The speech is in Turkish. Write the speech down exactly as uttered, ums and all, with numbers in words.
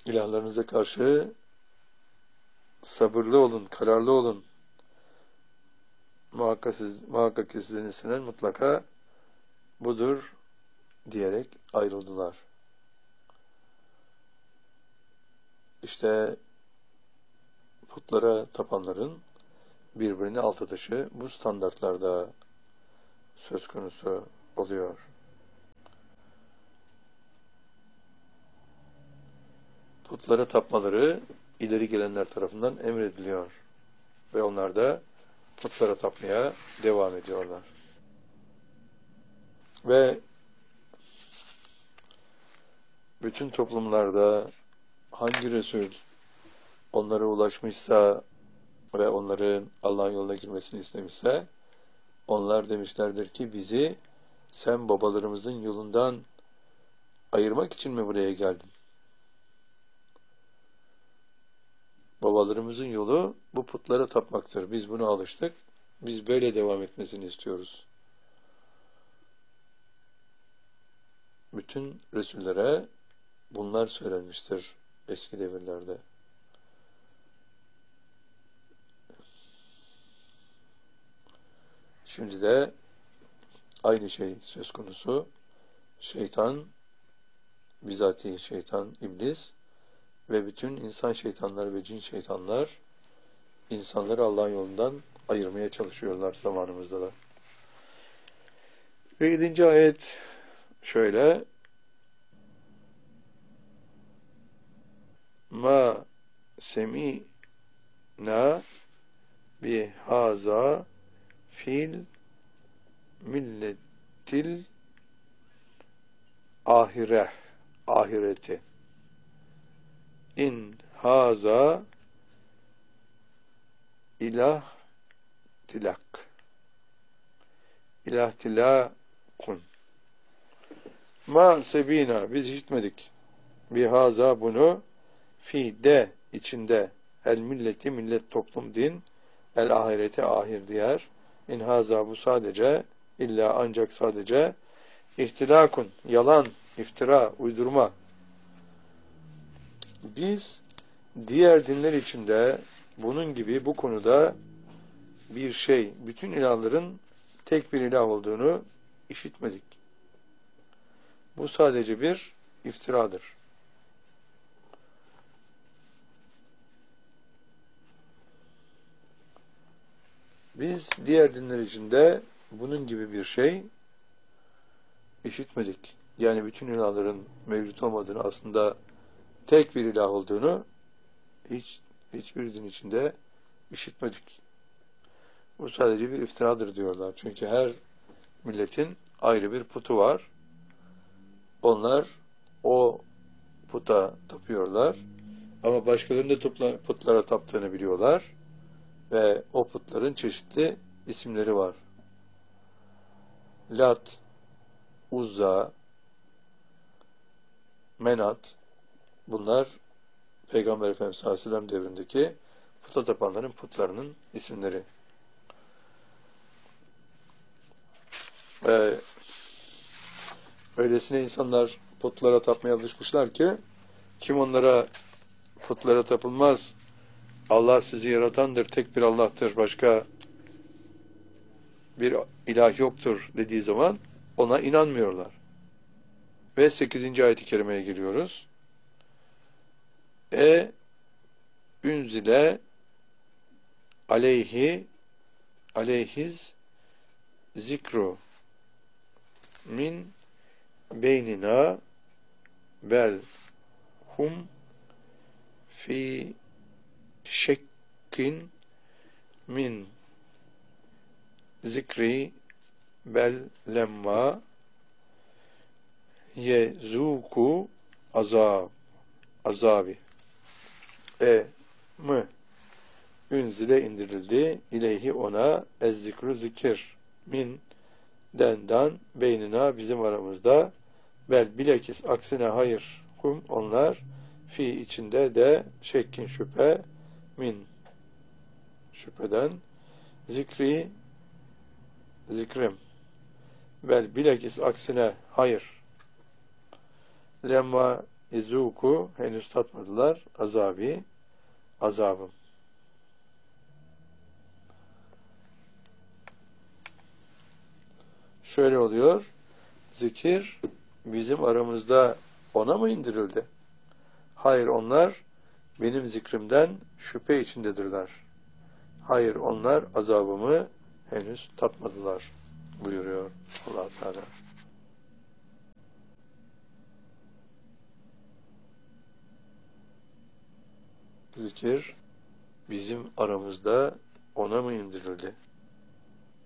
İlahlarınıza karşı sabırlı olun, kararlı olun. Muhakkak, siz, muhakkak ki sizin istenen mutlaka budur diyerek ayrıldılar. İşte putlara tapanların birbirini alt atışı bu standartlarda söz konusu oluyor. Putlara tapmaları ileri gelenler tarafından emrediliyor ve onlar da putlara tapmaya devam ediyorlar. Ve bütün toplumlarda hangi Resul onlara ulaşmışsa ve onların Allah'ın yoluna girmesini istemişse, onlar demişlerdir ki bizi sen babalarımızın yolundan ayırmak için mi buraya geldin? Babalarımızın yolu bu putlara tapmaktır. Biz buna alıştık. Biz böyle devam etmesini istiyoruz. Bütün Resullere bunlar söylenmiştir eski devirlerde. Şimdi de aynı şey söz konusu. Şeytan, bizatihi şeytan, iblis ve bütün insan şeytanları ve cin şeytanlar insanları Allah'ın yolundan ayırmaya çalışıyorlar zamanımızda da. Ve yedinci ayet şöyle: Ma semi'na bihaza fil milletil ahire ahireti in haza ilah tilak ilah tilakun ma sebina biz işitmedik bihaza bunu fi de içinde el milleti millet toplum din el ahireti ahir diyar in haza bu sadece illa ancak sadece ihtilakun yalan iftira uydurma. Biz diğer dinler içinde bunun gibi bu konuda bir şey, bütün ilahların tek bir ilah olduğunu işitmedik. Bu sadece bir iftiradır. Biz diğer dinler içinde bunun gibi bir şey işitmedik. Yani bütün ilahların mevcut olmadığını, aslında tek bir ilah olduğunu hiç hiçbir din içinde işitmedik. Bu sadece bir iftiradır diyorlar. Çünkü her milletin ayrı bir putu var. Onlar o puta tapıyorlar. Ama başkalarının da putlara taptığını biliyorlar. Ve o putların çeşitli isimleri var. Lat, Uzza, Menat, bunlar Peygamber Efendimiz sallallahu aleyhi ve sellem devrindeki puta tapanların putlarının isimleri. Ee, öylesine insanlar putlara tapmaya alışmışlar ki kim onlara putlara tapılmaz, Allah sizi yaratandır, tek bir Allah'tır, başka bir ilah yoktur dediği zaman ona inanmıyorlar. Ve sekizinci ayet-i kerimeye geliyoruz. E ünzile aleyhi aleyhiz zikru min beynina bel hum fi şekkin min zikri bel lemma yezuku azab azabi e mı ünzile indirildi ileyhi ona ezzikru zikir min dendan beynina bizim aramızda bel bilakis aksine hayır hum onlar fi içinde de şekkin şüphe min şüpheden zikri zikrim bel bilakis aksine hayır lemma izuku henüz tatmadılar azabi azabım. Şöyle oluyor. Zikir bizim aramızda ona mı indirildi? Hayır, onlar benim zikrimden şüphe içindedirler. Hayır, onlar azabımı henüz tatmadılar buyuruyor Allah Teala. Zikir bizim aramızda ona mı indirildi?